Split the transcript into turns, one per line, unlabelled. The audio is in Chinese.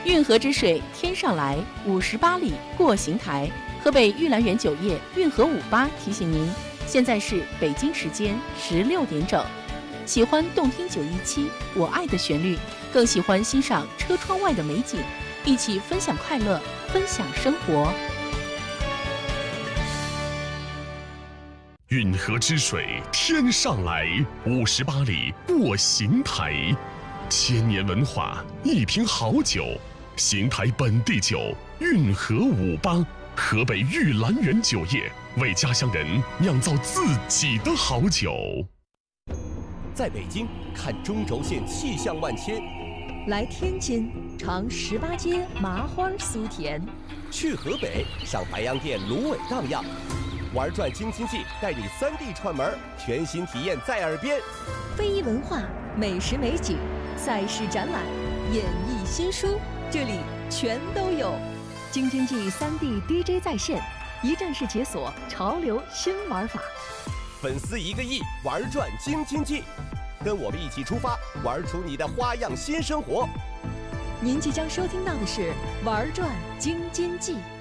运河之水天上来，58里过邢台。河北玉兰园酒业运河58提醒您，现在是北京时间16点整。喜欢动听917我爱的旋律，更喜欢欣赏车窗外的美景，一起分享快乐，分享生活。
运河之水天上来，58里过邢台。千年文化，一瓶好酒，邢台本地酒运河58，河北玉兰园酒业为家乡人酿造自己的好酒。
在北京看中轴线气象万千，
来天津尝18街麻花酥甜，
去河北上白洋淀芦苇荡漾。玩转京津冀，带你3D 串门，全新体验在耳边。
非遗文化、美食美景、赛事展览、演艺新书，这里全都有。京津冀3D DJ 在线，一站式解锁潮流新玩法。
粉丝1个亿，玩转京津冀，跟我们一起出发，玩出你的花样新生活。
您即将收听到的是《玩转京津冀》。